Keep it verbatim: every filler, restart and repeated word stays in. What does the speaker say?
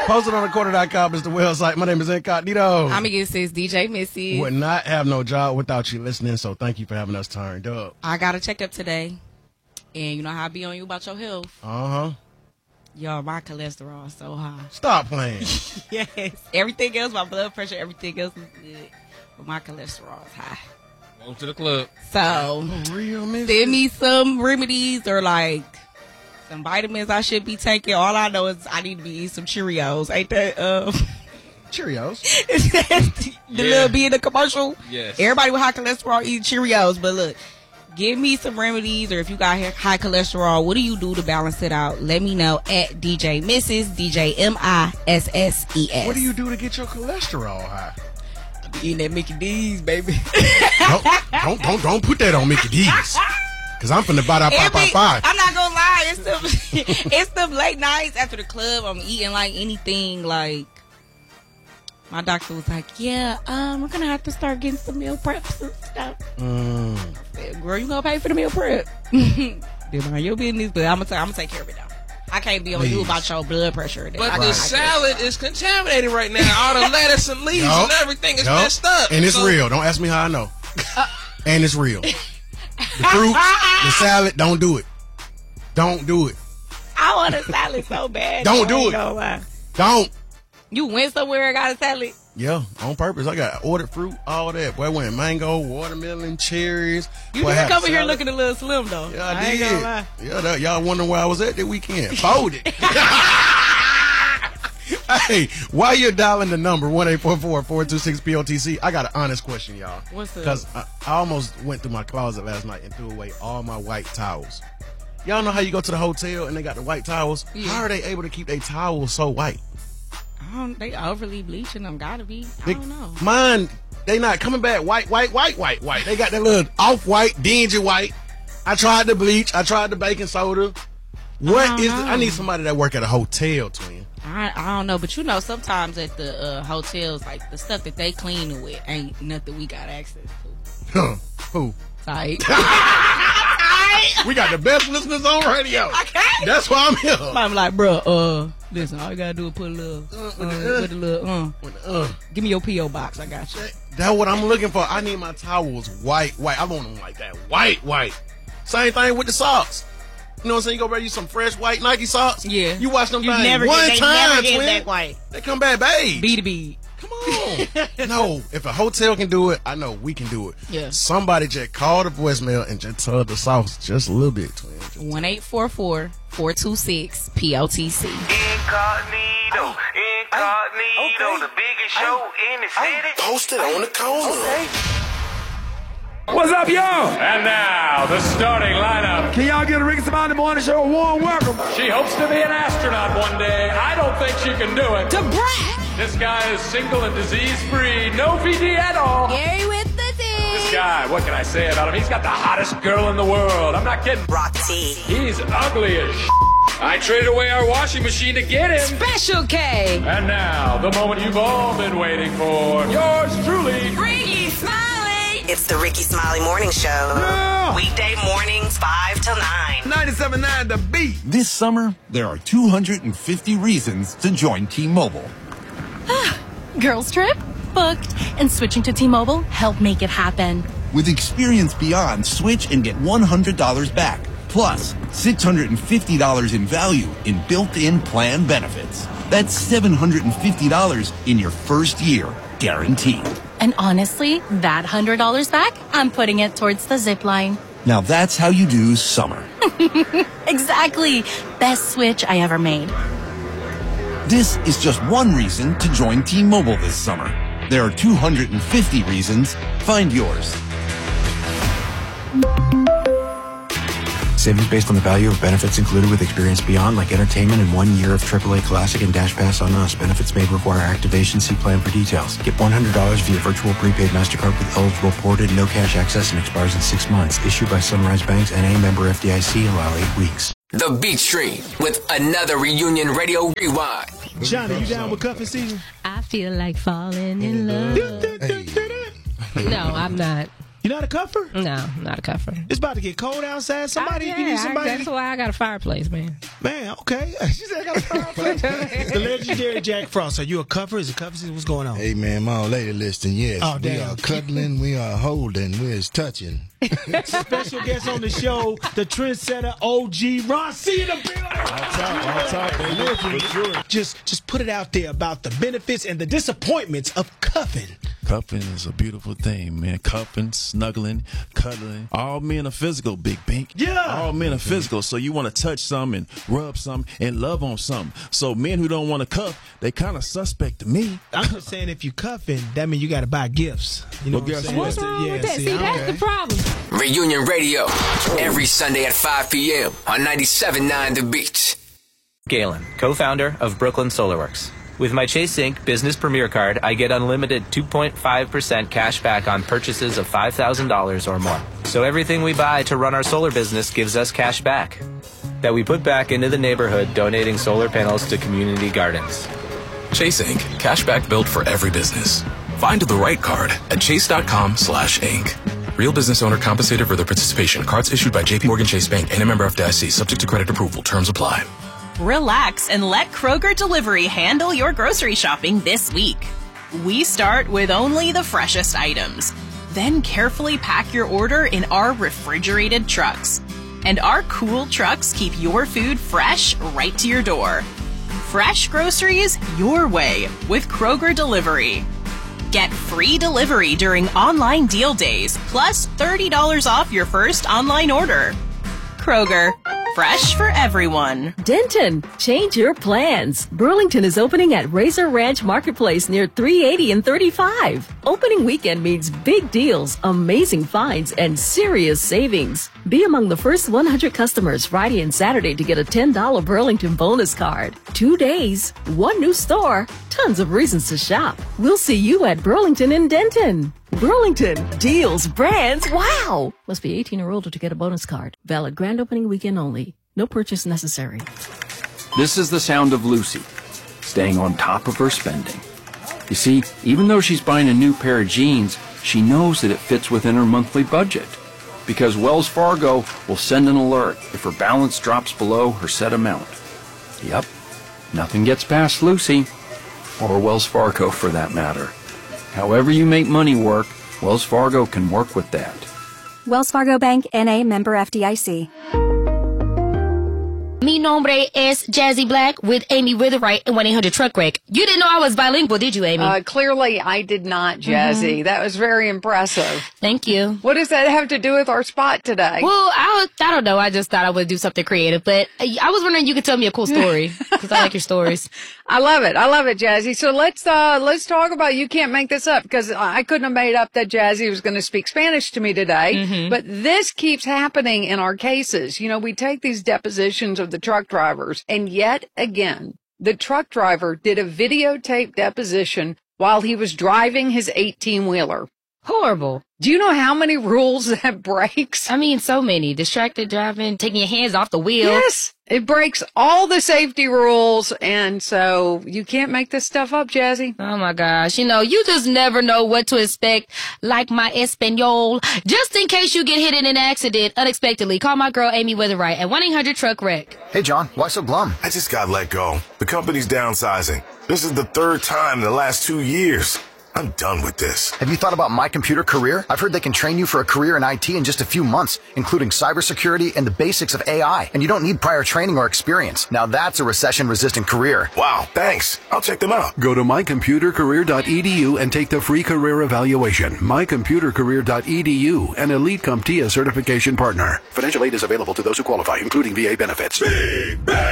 Posted on the quarter dot com is the website. My name is Incognito. I'm against this D J Missy. Would not have no job without you listening, so thank you for having us turned up. I got a checkup today, and you know how I be on you about your health. Uh-huh. Yo, my cholesterol is so high. Stop playing. Yes. Everything else, my blood pressure, everything else is good. But my cholesterol is high. Welcome to the club. So, Real Missy. send me some remedies or like some vitamins I should be taking. All I know is I need to be eating some Cheerios. Ain't that um Cheerios. the Yeah. little be in the commercial? Yes. Everybody with high cholesterol eat Cheerios, but look, give me some remedies, or if you got high cholesterol, what do you do to balance it out? Let me know at D J Missus D J M I S S E S. What do you do to get your cholesterol high? Eating that Mickey D's, baby. don't, don't, don't, don't put that on Mickey D's. Because I'm finna buy that five Every- five five. I'm not gonna lie, it's the it's the late nights after the club. I'm eating like anything. Like my doctor was like, "Yeah, um, we're gonna have to start getting some meal preps and stuff." Mm. I said, "Girl, you gonna pay for the meal prep? Then mind your business, but I'm gonna I'm gonna take care of it now. I can't be on Please. you about your blood pressure." But I the got salad is contaminated right now. All the lettuce and leaves Yup. and everything is Yup. messed up. And it's So- real. Don't ask me how I know. And it's real. The fruit, the salad, don't do it. Don't do it. I want a salad so bad. Don't though, I do ain't it. gonna lie. Don't. You went somewhere and got a salad? Yeah, on purpose. I got ordered fruit, all that. Boy, I went mango, watermelon, cherries. You Boy, I did had come in here salad. looking a little slim though. Yeah, I, I ain't did. gonna lie. Yeah, that, y'all wondering where I was at that weekend. Folded. Hey, while you're dialing the number one eight four four, four two six, P O T C, I got an honest question, y'all. What's up? Because I, I almost went through my closet last night and threw away all my white towels. Y'all know how you go to the hotel and they got the white towels? Yeah. How are they able to keep their towels so white? I don't, they overly bleaching them. Gotta be. I They- don't know. Mine, they not coming back white, white, white, white, white. They got that little off-white, dingy white. I tried the bleach. I tried the baking soda. What don't is? know. I need somebody that work at a hotel, twin. I, I don't know, but you know, sometimes at the uh, hotels, like the stuff that they clean with ain't nothing we got access to. Huh? Who? Like, We got the best listeners on radio. Okay. That's why I'm here. I'm like, bro, uh, listen, all you gotta do is put a little, uh, put a little, uh, Uh, give me your P O box. I got you. that's what I'm looking for. I need my towels white, white. I want them like that, white, white. Same thing with the socks. You know what I'm saying? You go buy you some fresh white Nike socks. Yeah. You wash them You things never one get, they time, never get twin. back white. They come back, babe. B to B. Come on. No, if a hotel can do it, I know we can do it. Yeah. Somebody just call the voicemail and just tell the sauce just a little bit, twin. Just- one eight four four, four two six, P O T C. Incognito, incognito, the biggest show in the city. Posted on the corner. What's up, y'all? And now, the starting lineup. Can y'all give the Ricky Smiley Morning Show a warm welcome? She hopes to be an astronaut one day. I don't think she can do it. To Brad. This guy is single and disease-free. No V D at all. Gary with the D. This guy, what can I say about him? He's got the hottest girl in the world. I'm not kidding. Rock T. He's ugly as sh**. I traded away our washing machine to get him. Special K. And now, the moment you've all been waiting for. Yours truly. Ricky Smiley. It's the Ricky Smiley Morning Show. Yeah. Weekday mornings, five till nine. ninety-seven point nine The Beat. This summer, there are two hundred fifty reasons to join T-Mobile. Girls trip? Booked. And switching to T-Mobile helped make it happen. With Experience Beyond, switch and get one hundred dollars back. Plus, six hundred fifty dollars in value in built-in plan benefits. That's seven hundred fifty dollars in your first year, guaranteed. And honestly, that one hundred dollars back, I'm putting it towards the zip line. Now that's how you do summer. Exactly. Best switch I ever made. This is just one reason to join T-Mobile this summer. There are two hundred fifty reasons. Find yours. Savings based on the value of benefits included with Experience Beyond, like entertainment and one year of triple A Classic and Dash Pass on Us. Benefits may require activation. See plan for details. Get one hundred dollars via virtual prepaid MasterCard with eligible ported, no cash access, and expires in six months. Issued by Sunrise Banks, N A member F D I C. Allow eight weeks. The Beat Stream with another Reunion Radio Rewind. Johnny, you down with cuffing season? I feel like falling in love. Hey. No, I'm not. You're not a cuffer? No, I'm not a cuffer. It's about to get cold outside. Somebody, Oh, yeah, you need somebody. I, that's why I got a fireplace, man. Man, okay. She said I got a fireplace. The legendary Jack Frost. Are you a cover? Is it cover? What's going on? Hey, man, my old lady listening, yes. Oh, we damn. are cuddling, we are holding, we is touching. Special guest on the show, the trendsetter O G Ron C in the building. I'll talk, I'll talk, baby. For sure. Just, just put it out there about the benefits and the disappointments of cuffing. Cuffing is a beautiful thing, man. Cuffing, snuggling, cuddling. All men are physical, Big Pink. Yeah. All men are physical, so you want to touch something and rub something and love on something. So men who don't want to cuff, they kind of suspect to me. I'm just saying, if you cuffing, that means you got to buy gifts. You know Well, what I'm guess saying? what? What's wrong Yeah, with that? see, See, I that's don't- the problem. Reunion Radio, every Sunday at five p.m. on ninety-seven point nine The Beach. Galen, co-founder of Brooklyn SolarWorks. With my Chase Inc Business Premier Card, I get unlimited two point five percent cash back on purchases of five thousand dollars or more. So everything we buy to run our solar business gives us cash back that we put back into the neighborhood, donating solar panels to community gardens. Chase Incorporated. Cashback built for every business. Find the right card at chase.com slash Inc. Real business owner compensated for their participation. Cards issued by J P Morgan Chase Bank and a member of F D I C. Subject to credit approval. Terms apply. Relax and let Kroger Delivery handle your grocery shopping this week. We start with only the freshest items. Then carefully pack your order in our refrigerated trucks. And our cool trucks keep your food fresh right to your door. Fresh groceries your way with Kroger Delivery. Get free delivery during online deal days, plus thirty dollars off your first online order. Kroger, fresh for everyone. Denton, change your plans. Burlington is opening at Razor Ranch Marketplace near three eighty and thirty-five. Opening weekend means big deals, amazing finds, and serious savings. Be among the first one hundred customers Friday and Saturday to get a ten dollars Burlington bonus card. Two days, one new store, tons of reasons to shop. We'll see you at Burlington in Denton. Burlington, deals, brands, wow! Must be eighteen or older to get a bonus card. Valid grand opening weekend only. No purchase necessary. This is the sound of Lucy, staying on top of her spending. You see, even though she's buying a new pair of jeans, she knows that it fits within her monthly budget. Because Wells Fargo will send an alert if her balance drops below her set amount. Yep, nothing gets past Lucy, or Wells Fargo for that matter. However you make money work, Wells Fargo can work with that. Wells Fargo Bank, N A, member F D I C. Mi nombre es Jazzy Black with Amy Witherite and one eight hundred Truck Wreck. You didn't know I was bilingual, did you, Amy? Uh, clearly, I did not, Jazzy. Mhm. That was very impressive. Thank you. What does that have to do with our spot today? Well, I, I don't know. I just thought I would do something creative, but I was wondering if you could tell me a cool story because I like your stories. I love it. I love it, Jazzy. So let's uh let's talk about You Can't Make This Up, because I couldn't have made up that Jazzy was going to speak Spanish to me today. Mhm. But this keeps happening in our cases. You know, we take these depositions of the truck drivers, and yet again, the truck driver did a videotape deposition while he was driving his eighteen-wheeler. Horrible. Do you know how many rules that breaks? I mean, so many. Distracted driving, taking your hands off the wheel. Yes, it breaks all the safety rules, and so you can't make this stuff up, Jazzy. Oh my gosh. You know, you just never know what to expect, like my Espanol. Just in case you get hit in an accident unexpectedly, call my girl Amy Witherite at one eight hundred Truck Wreck. Hey, John, why so glum? I just got let go. The company's downsizing. This is the third time in the last two years. I'm done with this. Have you thought about My Computer Career? I've heard they can train you for a career in I T in just a few months, including cybersecurity and the basics of A I. And you don't need prior training or experience. Now that's a recession-resistant career. Wow, thanks. I'll check them out. Go to my computer career dot e d u and take the free career evaluation. my computer career dot e d u, an Elite CompTIA certification partner. Financial aid is available to those who qualify, including V A benefits. Big Bang.